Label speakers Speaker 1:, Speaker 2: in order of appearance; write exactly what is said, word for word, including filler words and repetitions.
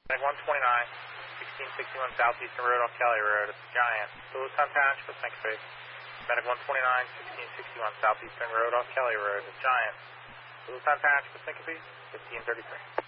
Speaker 1: Medic one twenty-nine, sixteen sixty-one Southeastern Road off Kelly Road. It's Giant. Louis Patch with syncope. Medic one twenty-nine, sixteen sixty-one Southeastern Road off Kelly Road. It's Giant. Louis Patch with syncope. fifteen thirty-three.